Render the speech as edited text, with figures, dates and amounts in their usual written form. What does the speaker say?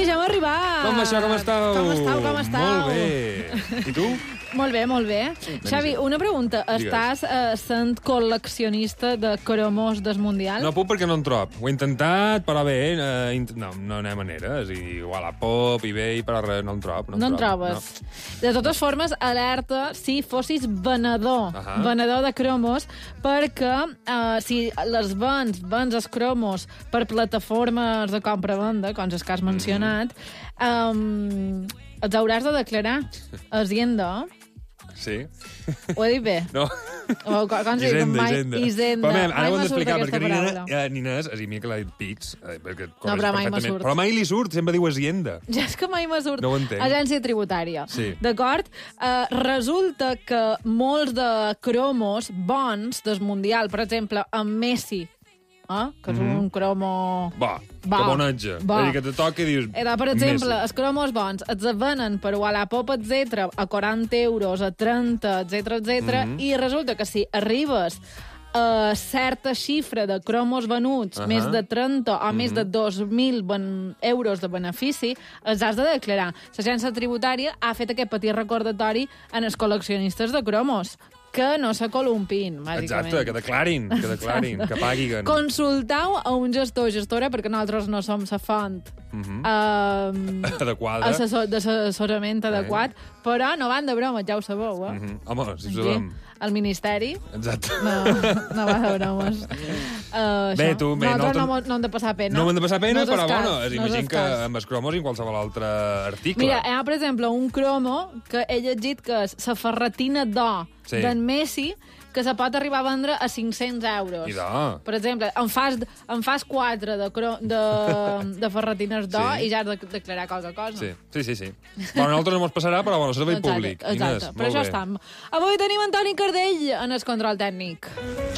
ja hem arribat. Com va això, com estàu? Com estàu? Molt bé. I tu? Molt bé, molt bé. Xavi, una pregunta. Digues. Estàs sent col·leccionista de cromos del Mundial? No puc perquè no en trob. Ho he intentat, però bé, no hi ha manera. És a dir, Wallapop, eBay, però res, no en trob. No en trobes. No. De totes formes, alerta si fossis venedor, venedor de cromos, perquè si les vens els cromos per plataformes de compra-venda, com els que has mencionat, els hauràs de declarar a Hacienda. Sí. Ho he dit bé? No. Hisenda. Però ara ho hem d'explicar, perquè Ninés, és a mi que l'ha dit Pits, perquè però mai me surt. Però mai li surt, sempre diu Hacienda. Ja és que mai me surt. No ho entenc. Agència tributària. Sí. D'acord? Resulta que molts de cromos bons del Mundial, per exemple, amb Messi, que és un cromo... Que bonatge. És a dir, que te toca i dius... Per exemple, els cromos bons es venen per Wallapop, etc., a 40 euros, a 30, etc., i resulta que si arribes a certa xifra de cromos venuts, més de 30 o més de 2.000 euros de benefici, els has de declarar. L'agència tributària ha fet aquest petit recordatori en els col·leccionistes de cromos, que no s'acolumpin, bàsicament. Exacte, que declarin, que paguin. Consultau a un gestor o gestora, perquè nosaltres no som la font adequada, d'assessorament adequat, però no van de bromes, ja ho sabeu, Home, si ho sabem. El Ministeri Exacte. no va de bromes. Bé, tu... Nosaltres no hem de passar pena. No hem de passar pena, però bueno, imagino que amb els cromos i en qualsevol altre article. Mira, hi ha, per exemple, un cromo que he llegit que és la ferretina d'or d'en Messi, que se pot arribar a vendre a 500 euros. Per exemple, en fas 4 de ferretines d'or i ja has de declarar qualque cosa. Sí. Bueno, a nosaltres no ens passarà, però bueno, servei públic. Exacte, per això estem. Avui tenim Antoni Cardell en el control tècnic.